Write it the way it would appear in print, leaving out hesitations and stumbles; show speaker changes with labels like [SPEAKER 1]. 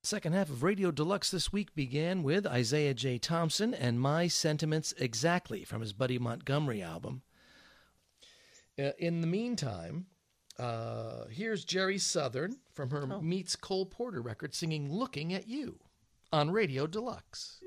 [SPEAKER 1] Second half of Radio Deluxe this week began with Isaiah J. Thompson and My Sentiments Exactly from his Buddy Montgomery album. In the meantime, here's Jerry Southern from her Meets Cole Porter record singing Looking at You on Radio Deluxe.